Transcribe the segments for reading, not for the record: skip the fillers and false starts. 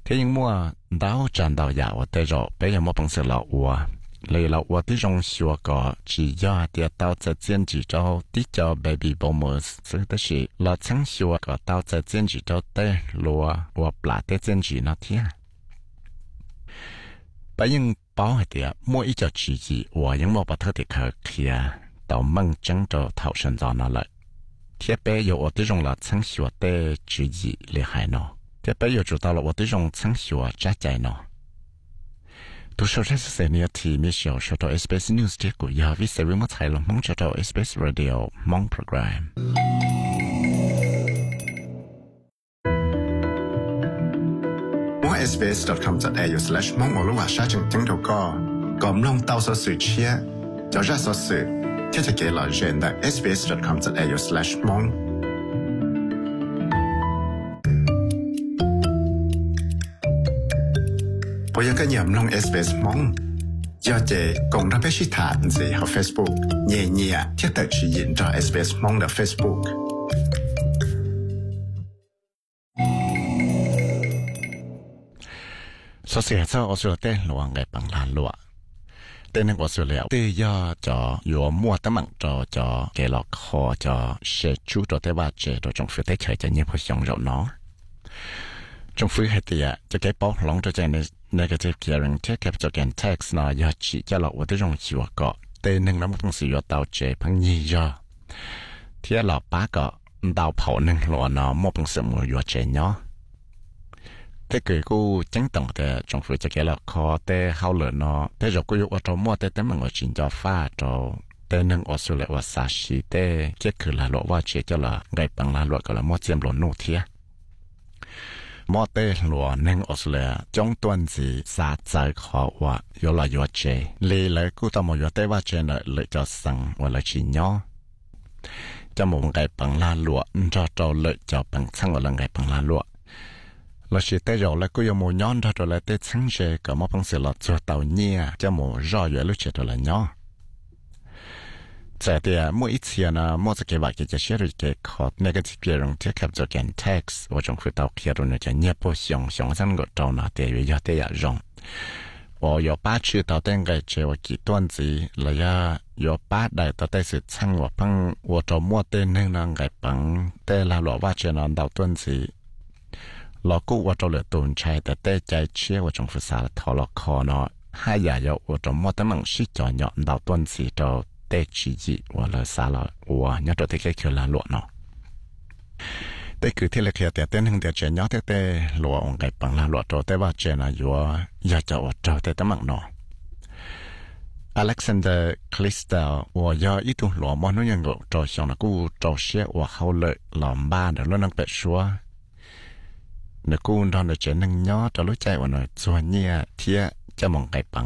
thế nhưng mua đào tràn đào giả và tây rồi bây giờ mua bằng sự lão ua lấy lão ua tí trong xua có chỉ do tiệt tao sẽ chiến chỉ cho tí cho baby boomers sự đó là là chẳng xua có tao sẽ chiến chỉ cho tây lúa và bả tây chiến chỉ nó thiệt bây giờ bảo hay tiệt mua ít cho chỉ gì và những mua bắt thợ thì khởi kia tao mong chẳng cho thảo sinh ra nó lại thiết bây giờ ở tí trong là chẳng xua tây chỉ gì厉害nó thế bây giờ chúng ta là 我对种成熟加在呢。读书这是谁呢？题目小说到 SBS News 这个要为谁么才了？梦着到 SBS Radio 梦 program。我 SBS.com.au/梦我录话沙正听到歌，咁弄到手水切，就热手水，贴着给了人的 SBS.com.au/梦。我有个人弄 SBS 梦，要这共同被去谈子和 Facebook， 年年贴得去引着 SBS 梦的 Facebook。所以说，我说的路该帮拉路，但是我说了，对要叫有摸得忙叫给了靠叫是主导的话，这都政府在开着你不想着呢。政府係啲啊，就幾包攏咗隻negative gearing 即係做緊 tax 嗱，要chỉ cho là 我哋用少個，但係能平時要到這朋友咗，啲老八個唔到跑能攞嗱，冇平時冇要這樣，即係個整動嘅政府就幾啦，靠啲後來嗱，啲就佢我做冇啲點樣我轉咗花做，但係我說嚟我實施啲，即係佢嚟攞我只咗啦，ngay bằng啦攞個啦，冇佔攞弄啲。莫得罗能澳大利亚中段子啥在考话有来有这，你来古到莫有得话这呢，你就生我来去鸟，就冇该帮拉罗，就你就帮撑我能该帮拉罗。เราสิแต่เราแล้วก็ยัง冇ย้อนเราเลยแต่ชั้นเจก็มาพังเสียเรา做到เนี่ยจะ冇รออยู่ลูกเจตัวละเนาะ在的每一次呢，每次给话给这些人给考那个别人贴看做干 tax， 我总会到开头那个你不想三个到那的月要得要用，我有八次到等个这我几段子，了呀有八代到底是撑我帮我做莫的那个个帮，แต่ละ老话这呢到段子，老古我做了顿菜的แต่ใจเชื่อ我总会啥了讨了考呢，还要我做莫的梦是做鸟到段子到。แต่ชีจิว่าเราสาละว่าเนี่ยตัวที่แค่เขียวลาหลวงเนาะแต่คือที่เราเขียวแต่เต้นหนึ่งเดียวเจนยอดแต่หลวงไก่ปังลาหลวงตัวแต่ว่าเจนอายุอยากจะอดเจ้าแต่ตั้งมั่งเนาะอเล็กซานเดอร์คลิสเตลว่าอยากอีตัวหลวงมันนู้นยังก็จอชงนะกูจอเชี่ยว่าเขาเลยหลอมบ้านเดี๋ยวเรานั่งเป็ดชัวเดี๋ยวกูตอนเดี๋ยวเจนหนึ่งยอดจะรู้ใจว่าหน่อยส่วนเนี่ยเที่ยจะมองไก่ปัง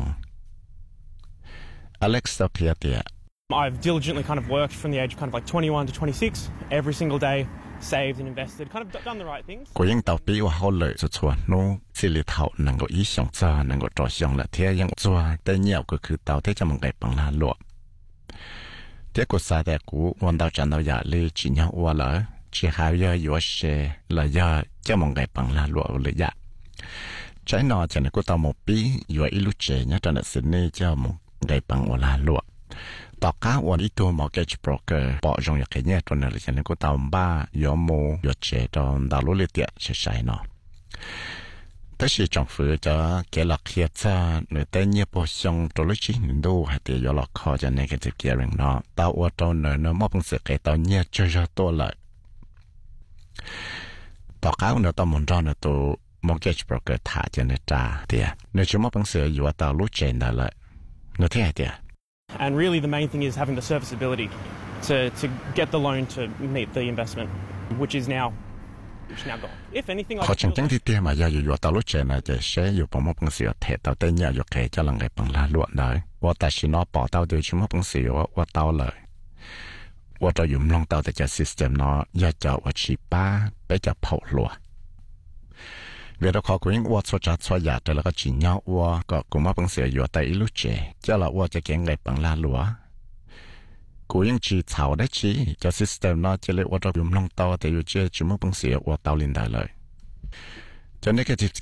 อเล็กซ์ตัวเขียวเตีย I've diligently kind of worked from the age of kind of like 21 to 26, every single day, saved and invested, kind of done the right things. กูยังต่อปีว่าเขาเลยจะชวนนู้สิริเท่านั่งก็อีสองจ้านั่งก็จ่อสองละเทียยังจัวแต่เงียบก็คือเต่าที่จะมองไก่ปังลาหลวงเทียกูสายแต่กูวันดาวจันทร์ดาวอยากเลยจีนยังอ้วนเลยจีหายอยู่เชเลยจะมองไก่ปังลาหลวงเลยอยากใช้นอจะในกูต่อหมดปีอยู่อีลุเจเนี่ยตอนนั้นสินี่จะมองไก่ปังลาหลวงต่อก้าววันอีตัว mortgage broker ปอจงอยากแค่เนี่ยตัวนั้นเลยฉันก็ตามบ้ายอมโมยอดเจตอนดาวรุ่งเตียใช่เนาะแต่สิจังฝือจะเกลักเขียจ้าหรือแต่เนี่ยพอส่งตัวลูกชิ้นดูให้เตียยอลคอจะ negative gearing เนาะตาวัวตัวเนอมอบังเสกตอนเนี่ยจะตัวเลยต่อก้าวเนอตอนมุนรอนตัว mortgage broker ถ่ายจะเนจ่าเตียเนชั่วโมงบังเสกอยู่ว่าตาลูกเจนได้เลยเนที่ไหนเตีย And really the main thing is having the serviceability to get the loan to meet the investment, which now gone. If anything, I ขอจังจังที่เตี้ยมาอยู่ตลอดเจนะจะใช้อยู่ปมปังเสียเทตาเตี้ยอยู่แค่จะลังไงปังลาลวดได้ว่าแต่ชินอปอเต้าเดียวชิมปังเสียว่าเต้าเลยว่าจะอยู่ลงเต้าแต่จะ system เนาะอยากจะว่าชีป้าไปจะเผาลัวเวลาขอคุยว่าสุดจะสุดอยากแต่แล้วก็จีนยว่าก็กูมาปังเสียอยู่แต่อีลุเจเจ้าละว่าจะเก่งไงปังลาลัวกูยังจีเฉาได้จีจะ system เนาะจะเลยว่าจะยุ่มลงเตาแต่อยู่เจ้าจีมาปังเสียว่าเตาลินได้เลยจะ negative